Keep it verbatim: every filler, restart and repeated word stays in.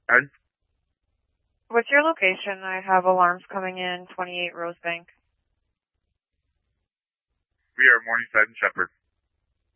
Ed? What's your location? I have alarms coming in, twenty-eight Rosebank. We are Morningside and Shepherd.